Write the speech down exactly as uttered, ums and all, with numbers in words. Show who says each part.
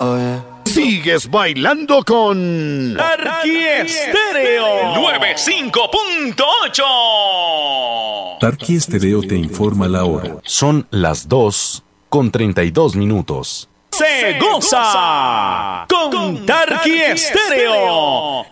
Speaker 1: Oh, yeah.
Speaker 2: Sigues bailando con
Speaker 3: Tarqui Estéreo noventa y cinco punto ocho.
Speaker 4: Tarqui Estéreo te informa la hora.
Speaker 5: Son las dos con treinta y dos minutos.
Speaker 3: Se goza con Tarqui Estéreo,